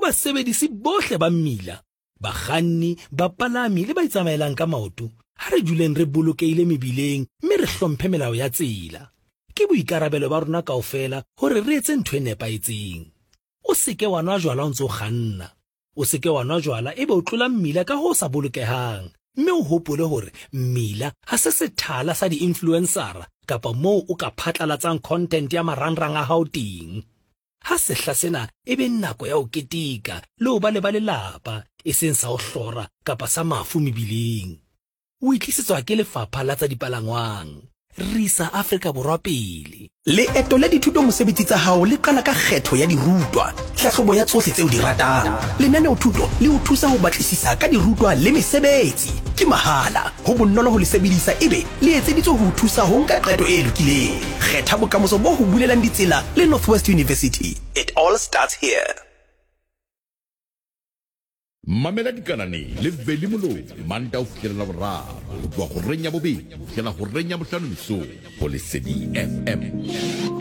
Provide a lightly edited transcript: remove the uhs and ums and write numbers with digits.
basebedisi bohle ba mmila, bakganni, bapalami le ba itsamaelang ka maoto, ha re duleng re bolokeile mebileng mme re hlomphe melao ya tsela. Ke boikarabelo ba rona kaofela hore re etse ntho e nepaetseng. O seke wa nwa jwala o ntse o kganna. O seke wa nwa jwala ebe o tlola mmila ka ho sa bolokehang. Mme o hopole hore mmila ha se sethala sa di-influencera kapa moo o ka phatlalatsang content ya marangrang a hao teng. Ha sehla sena ebe nako ya ho ketika le ho ba le ba lelapa, e seng sa ho hlora kapa sa mafu mebileng. O itlisetswa ke Lefapha la tsa Dipalangwang. Risa Afrika Borwa pele. Leeto la dithuto mosebetsi tsa hao le qala ka kgetho ya dirutwa. Hlahlobo ya tsohle tseo di ratang. Lenaneo thuto le o thusa ho batlisisa ka dirutwa le mesebetsi. Ke mahala, ho bonolo ho le sebedisa ebe le etseditswe ho thusa ho nka qeto e lokileng. Kgetha bokamoso bo ho bulelang ditsela le Northwest University. It all starts here. Mamela dikanane le veli molo manda o fitlhela boraro go tswa go renya bobedi go fitlhela go renya botlhano mesong go Lesedi FM.